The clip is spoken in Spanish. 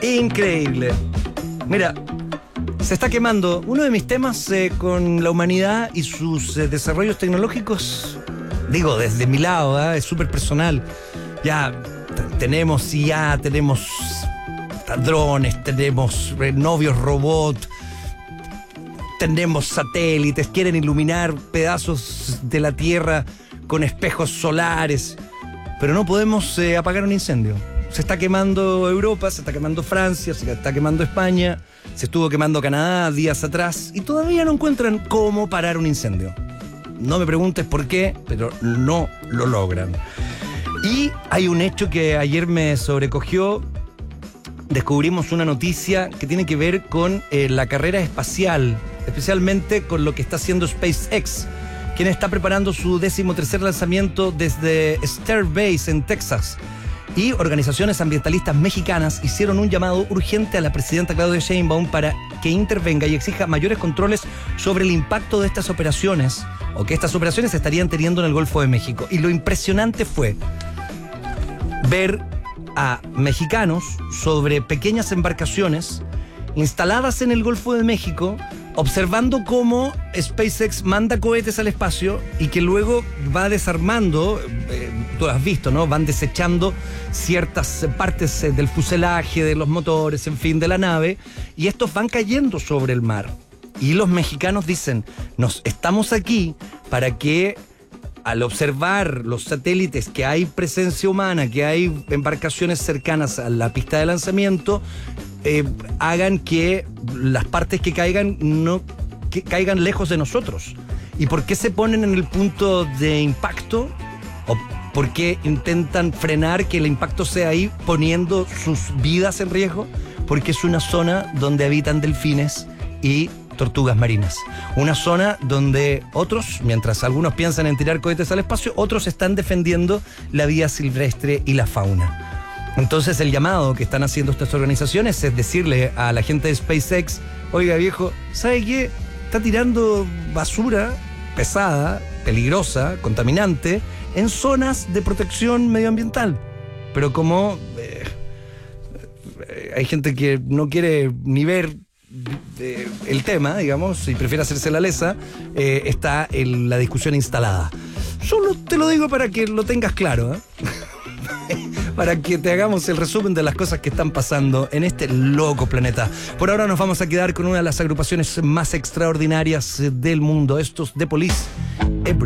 Increíble. Mira, se está quemando uno de mis temas con la humanidad y sus desarrollos tecnológicos. Digo, desde mi lado, es súper personal. Ya tenemos IA, tenemos drones, tenemos novios robots, tenemos satélites, quieren iluminar pedazos de la Tierra con espejos solares, pero no podemos apagar un incendio. Se está quemando Europa, se está quemando Francia, se está quemando España, se estuvo quemando Canadá días atrás y todavía no encuentran cómo parar un incendio. No me preguntes por qué, pero no lo logran. Y hay un hecho que ayer me sobrecogió. Descubrimos una noticia que tiene que ver con la carrera espacial, especialmente con lo que está haciendo SpaceX, quien está preparando su 13º lanzamiento desde Starbase en Texas. Y organizaciones ambientalistas mexicanas hicieron un llamado urgente a la presidenta Claudia Sheinbaum para que intervenga y exija mayores controles sobre el impacto de estas operaciones, o que estas operaciones estarían teniendo en el Golfo de México. Y lo impresionante fue ver a mexicanos sobre pequeñas embarcaciones instaladas en el Golfo de México, observando cómo SpaceX manda cohetes al espacio y que luego va desarmando, tú lo has visto, ¿no? Van desechando ciertas partes del fuselaje, de los motores, en fin, de la nave, y estos van cayendo sobre el mar. Y los mexicanos dicen, estamos aquí para que al observar los satélites que hay presencia humana, que hay embarcaciones cercanas a la pista de lanzamiento, hagan que las partes que caigan no que caigan lejos de nosotros. ¿Y por qué se ponen en el punto de impacto? ¿O por qué intentan frenar que el impacto sea ahí poniendo sus vidas en riesgo? Porque es una zona donde habitan delfines y tortugas marinas. Una zona donde otros, mientras algunos piensan en tirar cohetes al espacio, otros están defendiendo la vida silvestre y la fauna. Entonces el llamado que están haciendo estas organizaciones es decirle a la gente de SpaceX, oiga viejo, ¿sabe qué? Está tirando basura pesada, peligrosa, contaminante, en zonas de protección medioambiental. Pero como hay gente que no quiere ni ver el tema, digamos, y prefiere hacerse la lesa, está la discusión instalada. Solo te lo digo para que lo tengas claro, para que te hagamos el resumen de las cosas que están pasando en este loco planeta. Por ahora nos vamos a quedar con una de las agrupaciones más extraordinarias del mundo, estos The Police.